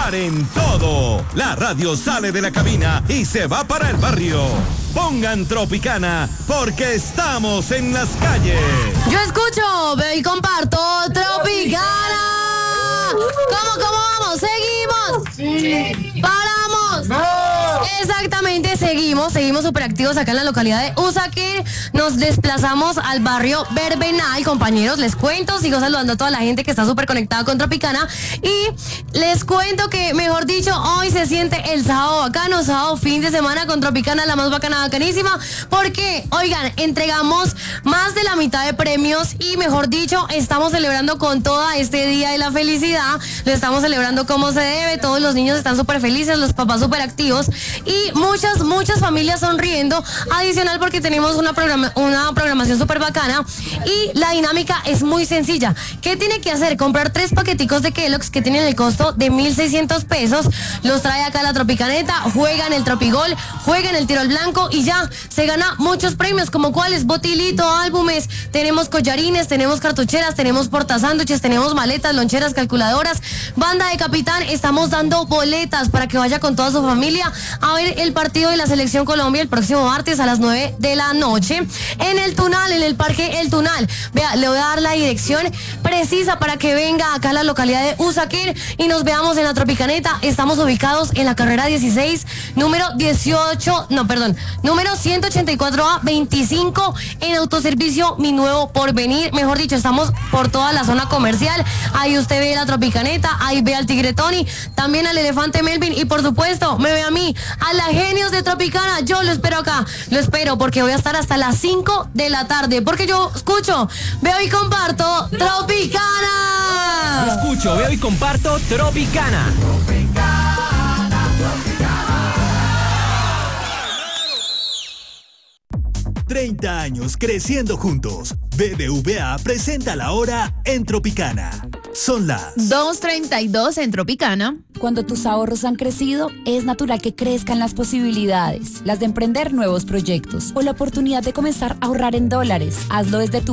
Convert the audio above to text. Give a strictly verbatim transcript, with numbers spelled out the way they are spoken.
Paren todo. La radio sale de la cabina y se va para el barrio. Pongan Tropicana porque estamos en las calles. Yo escucho, veo y comparto Tropicana. ¿Cómo, cómo vamos? ¿Seguimos? Sí. ¿Paramos? No. Exactamente, seguimos, seguimos súper activos acá en la localidad de Usaquén. Nos desplazamos al barrio Verbenal, compañeros, les cuento, sigo saludando a toda la gente que está súper conectada con Tropicana. Y les cuento que, mejor dicho, hoy se siente el sábado bacano, sábado fin de semana con Tropicana, la más bacana, bacanísima. Porque, oigan, entregamos más de la mitad de premios y, mejor dicho, estamos celebrando con todo este día de la felicidad. Lo estamos celebrando como se debe, todos los niños están súper felices, los papás súper activos y muchas, muchas familias sonriendo. Adicional porque tenemos una, programa, una programación súper bacana y la dinámica es muy sencilla. ¿Qué tiene que hacer? Comprar tres paqueticos de Kellogg's que tienen el costo de mil seiscientos pesos. Los trae acá la Tropicaneta, juegan el Tropigol, juegan el tiro al blanco y ya se gana muchos premios, como cuáles: botilito, álbumes, tenemos collarines, tenemos cartucheras, tenemos portasándwiches, tenemos maletas, loncheras, calculadoras, banda de capitán. Estamos dando boletas para que vaya con toda su familia a ver el partido de la Selección Colombia el próximo martes a las nueve de la noche en el Tunal, en el Parque El Tunal. Vea, le voy a dar la dirección precisa para que venga acá a la localidad de Usaquén y nos veamos en la Tropicaneta. Estamos ubicados en la carrera dieciséis, número dieciocho, no, perdón, número ciento ochenta y cuatro A veinticinco, en Autoservicio Mi Nuevo Porvenir. Mejor dicho, estamos por toda la zona comercial. Ahí usted ve la Tropicaneta, ahí ve al Tigre Tony, también al Elefante Melvin y, por supuesto, me ve a mí, a la Genios de Tropicana. Yo lo espero acá, lo espero porque voy a estar hasta las cinco de la tarde, porque yo escucho, veo y comparto Tropicana. Escucho, veo y comparto Tropicana. Tropicana, Tropicana. treinta años creciendo juntos. B B V A presenta la hora en Tropicana. Son las dos treinta y dos en Tropicana. Cuando tus ahorros han crecido, es natural que crezcan las posibilidades, las de emprender nuevos proyectos o la oportunidad de comenzar a ahorrar en dólares. Hazlo desde tu